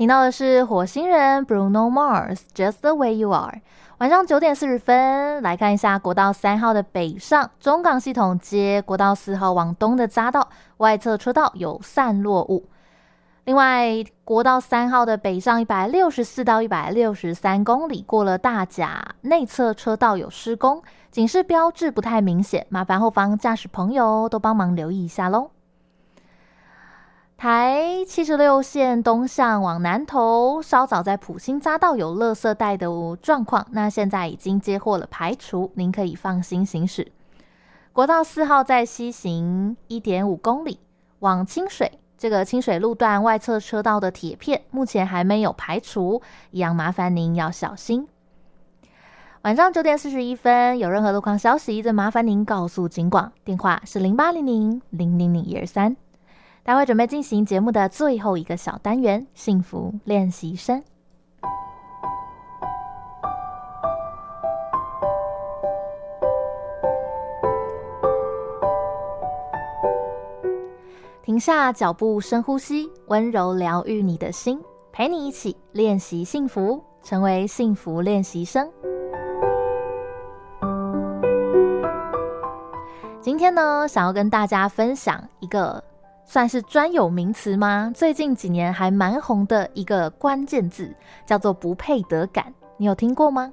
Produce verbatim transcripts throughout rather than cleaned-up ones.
听到的是火星人 Bruno Mars Just the way you are。 晚上九点四十分，来看一下国道三号的北上中港系统街国道四号往东的匝道外侧车道有散落物。另外国道三号的北上一百六十四到一百六十三公里过了大甲内侧车道有施工，警示标志不太明显，麻烦后方驾驶朋友都帮忙留意一下咯。台七十六线东向往南投，稍早在埔心匝道有垃圾袋的状况，那现在已经接获了排除，您可以放心行驶。国道四号在西行 一点五公里往清水，这个清水路段外侧车道的铁片目前还没有排除，一样麻烦您要小心。晚上九点四十一分，有任何路况消息则麻烦您告诉警广，电话是零八零零零零零一二三。待会准备进行节目的最后一个小单元，幸福练习生。停下脚步，深呼吸，温柔疗愈你的心，陪你一起练习幸福，成为幸福练习生。今天呢，想要跟大家分享一个算是专有名词吗？最近几年还蛮红的一个关键字，叫做不配得感，你有听过吗？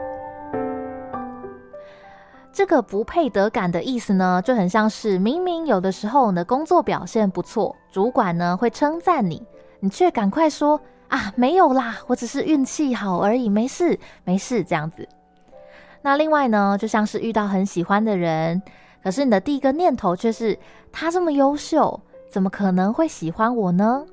这个不配得感的意思呢，就很像是明明有的时候你的工作表现不错，主管呢会称赞你，你却赶快说啊，没有啦，我只是运气好而已，没事没事这样子。那另外呢，就像是遇到很喜欢的人，可是你的第一个念头却是他这么优秀，怎么可能会喜欢我呢？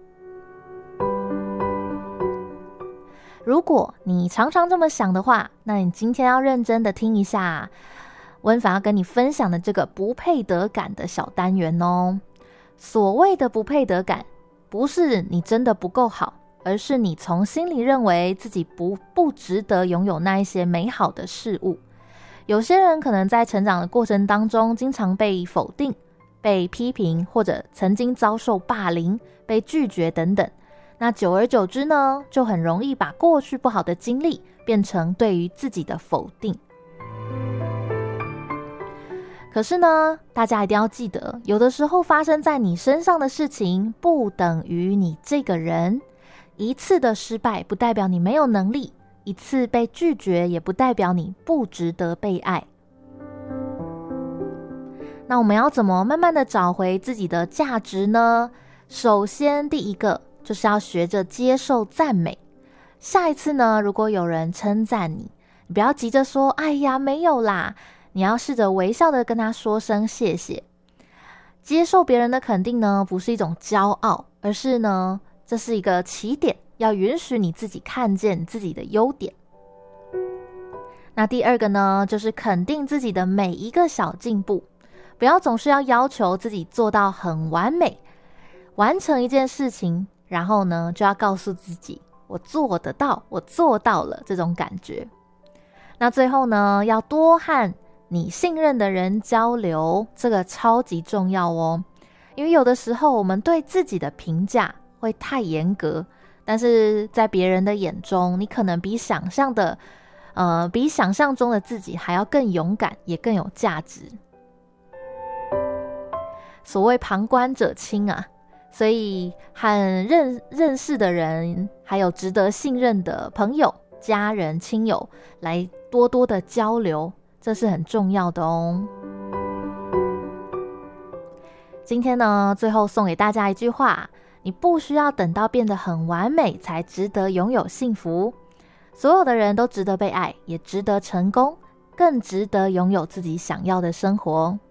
如果你常常这么想的话，那你今天要认真的听一下温凡要跟你分享的这个不配得感的小单元哦。所谓的不配得感，不是你真的不够好，而是你从心里认为自己不不值得拥有那一些美好的事物。有些人可能在成长的过程当中经常被否定，被批评，或者曾经遭受霸凌，被拒绝等等，那久而久之呢，就很容易把过去不好的经历变成对于自己的否定。可是呢，大家一定要记得，有的时候发生在你身上的事情不等于你这个人，一次的失败不代表你没有能力，一次被拒绝也不代表你不值得被爱。那我们要怎么慢慢的找回自己的价值呢？首先第一个就是要学着接受赞美。下一次呢，如果有人称赞你，你不要急着说哎呀没有啦，你要试着微笑的跟他说声谢谢。接受别人的肯定呢，不是一种骄傲，而是呢，这是一个起点，要允许你自己看见自己的优点。那第二个呢，就是肯定自己的每一个小进步，不要总是要要求自己做到很完美，完成一件事情，然后呢，就要告诉自己我做得到，我做到了，这种感觉。那最后呢，要多和你信任的人交流，这个超级重要哦。因为有的时候我们对自己的评价会太严格，但是在别人的眼中，你可能比想象的呃，比想象中的自己还要更勇敢，也更有价值。所谓旁观者清啊，所以和 认, 认识的人，还有值得信任的朋友、家人、亲友来多多的交流，这是很重要的哦。今天呢，最后送给大家一句话，你不需要等到变得很完美才值得拥有幸福。所有的人都值得被爱，也值得成功，更值得拥有自己想要的生活。